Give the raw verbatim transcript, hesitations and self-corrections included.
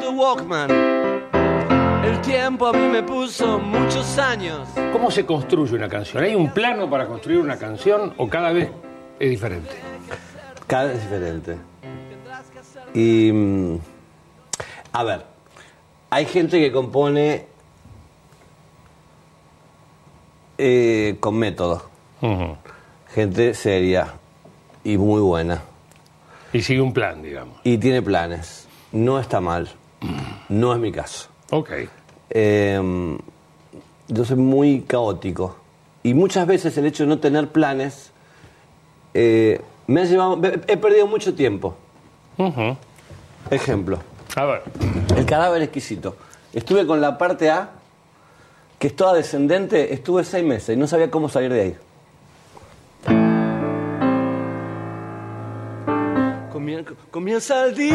tu Walkman. El tiempo a mí me puso muchos años. ¿Cómo se construye una canción? ¿Hay un plano para construir una canción o cada vez es diferente? Cada vez es diferente. Y... mm, a ver, hay gente que compone eh, con método. Uh-huh. Gente seria y muy buena. Y sigue un plan, digamos. Y tiene planes. No está mal. No es mi caso. Ok. Eh, yo soy muy caótico. Y muchas veces el hecho de no tener planes eh, me ha llevado... He perdido mucho tiempo. Uh-huh. Ejemplo. A ver. El cadáver exquisito. Estuve con la parte A, que es toda descendente, estuve seis meses y no sabía cómo salir de ahí. Comienza el día.